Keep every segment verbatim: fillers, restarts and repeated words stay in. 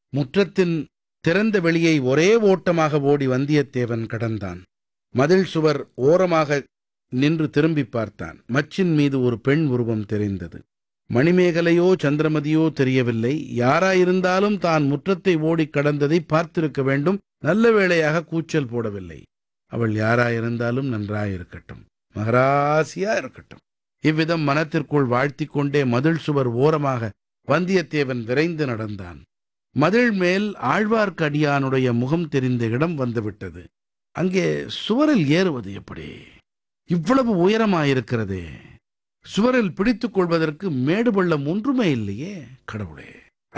முற்றத்தின் திறந்த வெளியை ஒரே ஓட்டமாக ஓடி வந்தியத்தேவன் கடந்தான். மதில் சுவர் ஓரமாக நின்று திரும்பிப் பார்த்தான். மச்சின் மீது ஒரு பெண் உருவம் தெரிந்தது. மணிமேகலையோ சந்திரமதியோ தெரியவில்லை. யாராயிருந்தாலும் தான் முற்றத்தை ஓடிக் கடந்ததை பார்த்திருக்க வேண்டும். நல்ல வேளையாக கூச்சல் போடவில்லை. அவள் யாராயிருந்தாலும் நன்றாயிருக்கட்டும், மகராசியா இருக்கட்டும். இவ்விதம் மனத்திற்குள் வாழ்த்திக் கொண்டே மதில் சுவர் ஓரமாக வந்தியத்தேவன் விரைந்து நடந்தான். மதில் மேல் ஆழ்வார்க்கடியானுடைய முகம் தெரிந்த இடம் வந்துவிட்டது. அங்கே சுவரில் ஏறுவது எப்படி? இவ்வளவு உயரமாயிருக்கிறதே! சுவரில் பிடித்துக் கொள்வதற்கு மேடு பள்ளம் ஒன்றுமே இல்லையே! கடவுளே,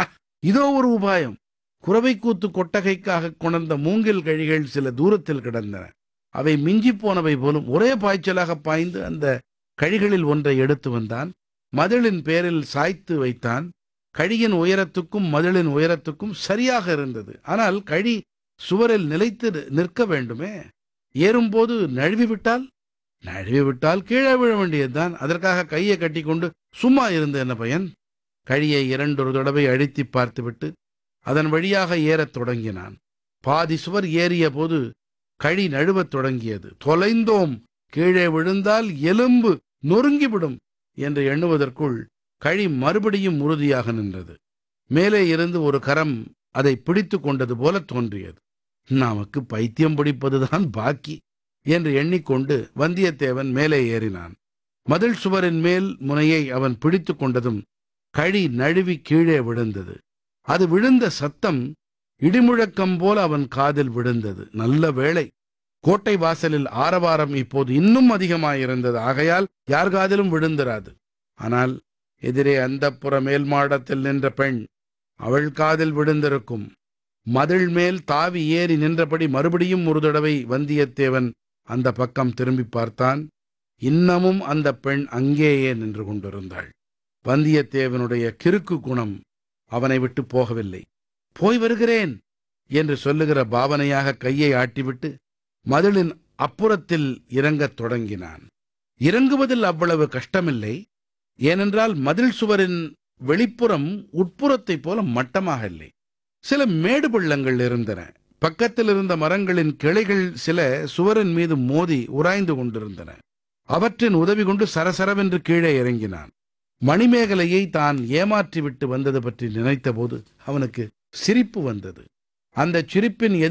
இதோ ஒரு உபாயம்! குரவைக்கூத்து கொட்டகைக்காக கொணர்ந்த மூங்கில் கழிகள் சில தூரத்தில் கிடந்தன. அவை மிஞ்சிப் போனவை போலும். ஒரே பாய்ச்சலாக பாய்ந்து அந்த கழிகளில் ஒன்றை எடுத்து வந்தான். மதிலின் பேரில் சாய்த்து வைத்தான். கழியின் உயரத்துக்கும் மதிலின் உயரத்துக்கும் சரியாக இருந்தது. ஆனால் கழி சுவரில் நிலைத்து நிற்க வேண்டுமே. ஏறும்போது நழுவி விட்டால் நழுவி விட்டால் கீழே விழ வேண்டியதுதான். அதற்காக கையை கட்டிக்கொண்டு சும்மா இருந்த என்ன பயன்? கழியை இரண்டொரு தடவை அழுத்தி பார்த்துவிட்டு அதன் வழியாக ஏறத் தொடங்கினான். பாதி சுவர் ஏறிய போது கழி நழுவத் தொடங்கியது. தொலைந்தோம், கீழே விழுந்தால் எலும்பு நொறுங்கிவிடும் என்று எண்ணுவதற்குள் கழி மறுபடியும் உறுதியாக நின்றது. மேலே இருந்து ஒரு கரம் அதை பிடித்து கொண்டது போல தோன்றியது. நமக்கு பைத்தியம் பிடிப்பதுதான் பாக்கி என்று எண்ணிக்கொண்டு வந்தியத்தேவன் மேலே ஏறினான். மதில் சுவரின் மேல் முனையை அவன் பிடித்து கொண்டதும் கழி நழுவி கீழே விழுந்தது. அது விழுந்த சத்தம் இடிமுழக்கம் போல அவன் காதில் விழுந்தது. நல்ல வேளை, கோட்டை வாசலில் ஆரவாரம் இப்போது இன்னும் அதிகமாயிருந்தது. ஆகையால் யார் காதிலும் விழுந்திராது. ஆனால் எதிரே அந்தப்புற மேல் மாடத்தில் நின்ற பெண், அவள் காதில் விழுந்திருக்கும். மதில் மேல் தாவி ஏறி நின்றபடி மறுபடியும் ஒரு தடவை வந்தியத்தேவன் அந்த பக்கம் திரும்பி பார்த்தான். இன்னமும் அந்த பெண் அங்கேயே நின்று கொண்டிருந்தாள். வந்தியத்தேவனுடைய கிறுக்கு குணம் அவனை விட்டு போகவில்லை. போய் வருகிறேன் என்று சொல்லுகிற பாவனையாக கையை ஆட்டிவிட்டு மதிலின் அப்புறத்தில் இறங்கத் தொடங்கினான். இறங்குவதில் அவ்வளவு கஷ்டமில்லை. ஏனென்றால் மதில் சுவரின் வெளிப்புறம் உட்புறத்தைப் போல மட்டமாக இல்லை. சில மேடு பள்ளங்கள் இருந்தன. பக்கத்தில் இருந்த மரங்களின் கிளைகள் சில சுவரின் மீது மோதி உராய்ந்து கொண்டிருந்தன. அவற்றின் உதவி கொண்டு சரசரவென்று கீழே இறங்கினான். மணிமேகலையை தான் ஏமாற்றிவிட்டு வந்தது பற்றி நினைத்தபோது அவனுக்கு சிரிப்பு வந்தது. அந்த சிரிப்பின்